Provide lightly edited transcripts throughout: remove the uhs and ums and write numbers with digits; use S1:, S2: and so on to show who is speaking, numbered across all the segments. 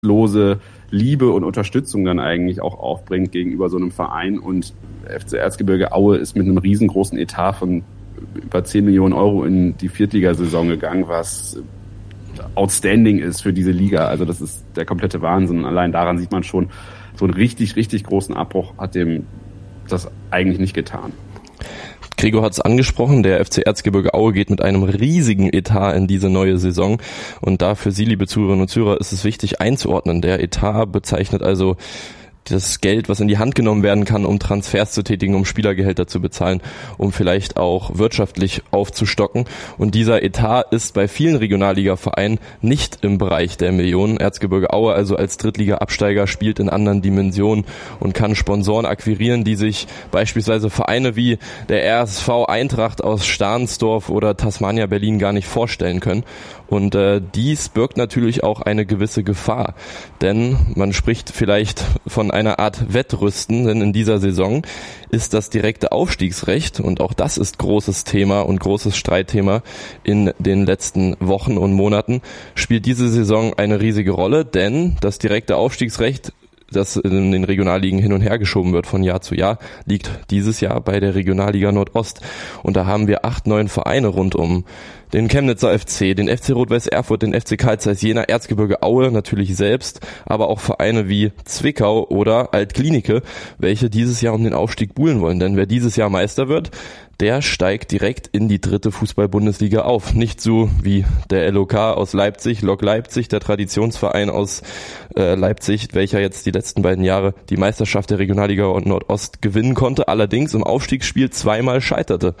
S1: lose Liebe und Unterstützung dann eigentlich auch aufbringt gegenüber so einem Verein. Und FC Erzgebirge Aue ist mit einem riesengroßen Etat von über 10 Millionen Euro in die Viertligasaison gegangen, was outstanding ist für diese Liga. Also das ist der komplette Wahnsinn. Und allein daran sieht man schon, so einen richtig, richtig großen Abbruch hat dem das eigentlich nicht getan.
S2: Gregor hat es angesprochen, der FC Erzgebirge Aue geht mit einem riesigen Etat in diese neue Saison. Und da für Sie, liebe Zuhörerinnen und Zuhörer, ist es wichtig einzuordnen. Der Etat bezeichnet also das Geld, was in die Hand genommen werden kann, um Transfers zu tätigen, um Spielergehälter zu bezahlen, um vielleicht auch wirtschaftlich aufzustocken. Und dieser Etat ist bei vielen Regionalliga-Vereinen nicht im Bereich der Millionen. Erzgebirge Aue also als Drittliga-Absteiger spielt in anderen Dimensionen und kann Sponsoren akquirieren, die sich beispielsweise Vereine wie der RSV Eintracht aus Stahnsdorf oder Tasmania Berlin gar nicht vorstellen können. Und dies birgt natürlich auch eine gewisse Gefahr, denn man spricht vielleicht von einer Art Wettrüsten, denn in dieser Saison ist das direkte Aufstiegsrecht, und auch das ist großes Thema und großes Streitthema in den letzten Wochen und Monaten, spielt diese Saison eine riesige Rolle, denn das direkte Aufstiegsrecht, das in den Regionalligen hin und her geschoben wird von Jahr zu Jahr, liegt dieses Jahr bei der Regionalliga Nordost. Und da haben wir 8, 9 Vereine rund um den Chemnitzer FC, den FC Rot-Weiß Erfurt, den FC Carl Zeiss Jena, Erzgebirge Aue natürlich selbst, aber auch Vereine wie Zwickau oder Altklinike, welche dieses Jahr um den Aufstieg buhlen wollen. Denn wer dieses Jahr Meister wird, der steigt direkt in die 3. Fußball-Bundesliga auf. Nicht so wie der LOK aus Leipzig, Lok Leipzig, der Traditionsverein aus Leipzig, welcher jetzt die letzten beiden Jahre die Meisterschaft der Regionalliga Nordost gewinnen konnte, allerdings im Aufstiegsspiel zweimal scheiterte.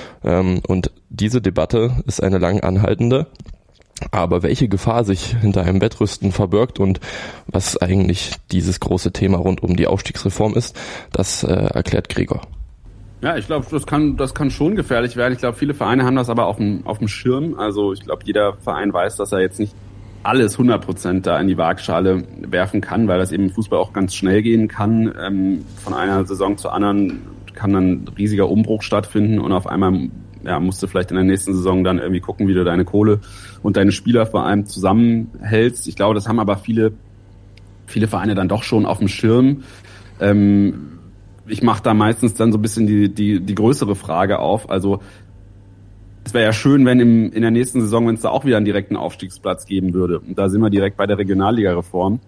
S2: Und diese Debatte ist eine lang anhaltende. Aber welche Gefahr sich hinter einem Wettrüsten verbirgt und was eigentlich dieses große Thema rund um die Aufstiegsreform ist, das erklärt Gregor.
S1: Ja, ich glaube, das kann schon gefährlich werden. Ich glaube, viele Vereine haben das aber auf dem Schirm. Also ich glaube, jeder Verein weiß, dass er jetzt nicht alles 100% da in die Waagschale werfen kann, weil das eben im Fußball auch ganz schnell gehen kann. Von einer Saison zur anderen kann dann ein riesiger Umbruch stattfinden und auf einmal musst du vielleicht in der nächsten Saison dann irgendwie gucken, wie du deine Kohle und deine Spieler vor allem zusammenhältst. Ich glaube, das haben aber viele Vereine dann doch schon auf dem Schirm. Ich mache da meistens dann so ein bisschen die größere Frage auf. Also es wäre ja schön, wenn in der nächsten Saison, wenn es da auch wieder einen direkten Aufstiegsplatz geben würde. Und da sind wir direkt bei der Regionalliga-Reform,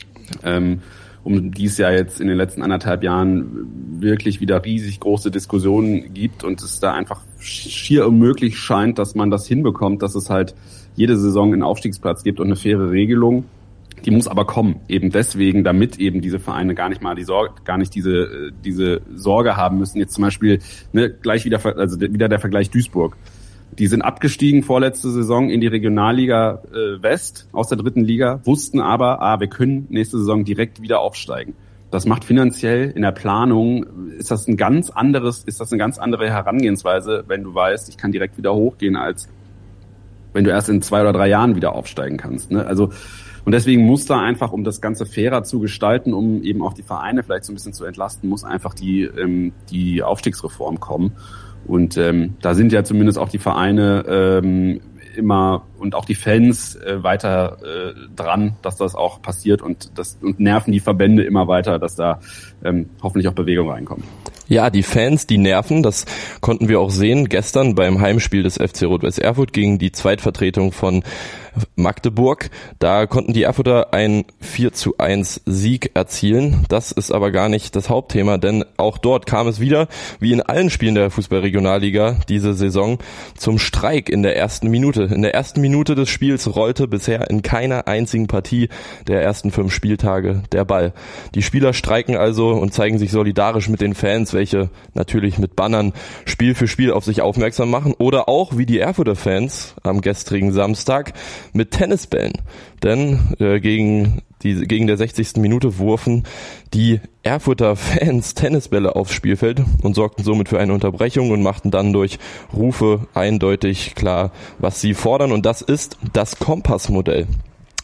S1: um die es ja jetzt in den letzten 1,5 Jahren wirklich wieder riesig große Diskussionen gibt und es da einfach schier unmöglich scheint, dass man das hinbekommt, dass es halt jede Saison einen Aufstiegsplatz gibt und eine faire Regelung. Die muss aber kommen, eben deswegen, damit eben diese Vereine gar nicht diese Sorge haben müssen. Jetzt zum Beispiel gleich wieder der Vergleich Duisburg. Die sind abgestiegen vorletzte Saison in die Regionalliga West aus der 3. Liga, wussten aber, wir können nächste Saison direkt wieder aufsteigen. Das macht finanziell in der Planung, ist das eine ganz andere Herangehensweise, wenn du weißt, ich kann direkt wieder hochgehen, als wenn du erst in 2 oder 3 Jahren wieder aufsteigen kannst. Ne? Also und deswegen muss da einfach, um das Ganze fairer zu gestalten, um eben auch die Vereine vielleicht so ein bisschen zu entlasten, muss einfach die Aufstiegsreform kommen. Und da sind ja zumindest auch die Vereine immer und auch die Fans weiter dran, dass das auch passiert und nerven die Verbände immer weiter, dass da hoffentlich auch Bewegung reinkommt.
S2: Ja, die Fans, die nerven, das konnten wir auch sehen gestern beim Heimspiel des FC Rot-Weiß Erfurt gegen die Zweitvertretung von Magdeburg. Da konnten die Erfurter einen 4:1 Sieg erzielen. Das ist aber gar nicht das Hauptthema, denn auch dort kam es wieder, wie in allen Spielen der Fußball-Regionalliga diese Saison, zum Streik in der ersten Minute. In der ersten Minute des Spiels rollte bisher in keiner einzigen Partie der ersten 5 Spieltage der Ball. Die Spieler streiken also und zeigen sich solidarisch mit den Fans, welche natürlich mit Bannern Spiel für Spiel auf sich aufmerksam machen, oder auch wie die Erfurter Fans am gestrigen Samstag mit Tennisbällen. Denn gegen der 60. Minute wurfen die Erfurter Fans Tennisbälle aufs Spielfeld und sorgten somit für eine Unterbrechung und machten dann durch Rufe eindeutig klar, was sie fordern. Und das ist das Kompassmodell.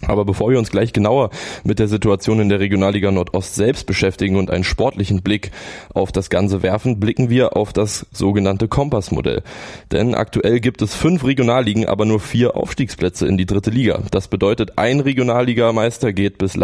S2: Aber bevor wir uns gleich genauer mit der Situation in der Regionalliga Nordost selbst beschäftigen und einen sportlichen Blick auf das Ganze werfen, blicken wir auf das sogenannte Kompassmodell. Denn aktuell gibt es 5 Regionalligen, aber nur 4 Aufstiegsplätze in die 3. Liga. Das bedeutet, ein Regionalligameister geht bis